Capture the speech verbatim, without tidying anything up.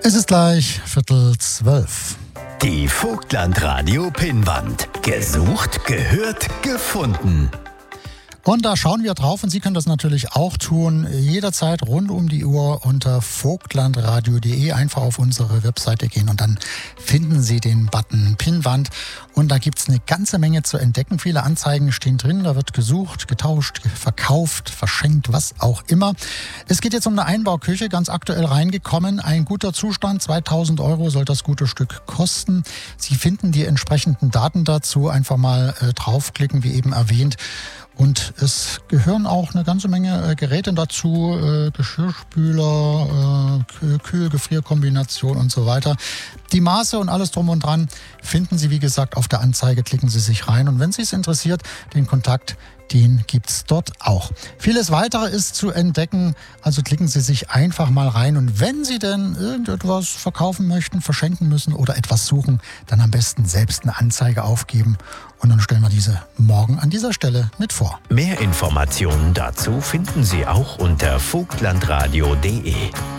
Es ist gleich Viertel zwölf. Die Vogtland-Radio-Pinnwand. Gesucht, gehört, gefunden. Und da schauen wir drauf und Sie können das natürlich auch tun, jederzeit rund um die Uhr unter vogtlandradio punkt de. Einfach auf unsere Webseite gehen und dann finden Sie den Button Pinnwand. Und da gibt es eine ganze Menge zu entdecken. Viele Anzeigen stehen drin, da wird gesucht, getauscht, verkauft, verschenkt, was auch immer. Es geht jetzt um eine Einbauküche, ganz aktuell reingekommen. Ein guter Zustand, zweitausend Euro soll das gute Stück kosten. Sie finden die entsprechenden Daten dazu, einfach mal äh, draufklicken, wie eben erwähnt. Und es gehören auch eine ganze Menge äh, Geräte dazu, äh, Geschirrspüler, äh, Kühl-Gefrier-Kombination und so weiter. Die Maße und alles drum und dran finden Sie, wie gesagt, auf der Anzeige. Klicken Sie sich rein und wenn Sie es interessiert, den Kontakt, den gibt's dort auch. Vieles Weitere ist zu entdecken, also klicken Sie sich einfach mal rein. Und wenn Sie denn irgendetwas verkaufen möchten, verschenken müssen oder etwas suchen, dann am besten selbst eine Anzeige aufgeben. Und dann stellen wir diese morgen an dieser Stelle mit vor. Mehr Informationen dazu finden Sie auch unter vogtlandradio punkt de.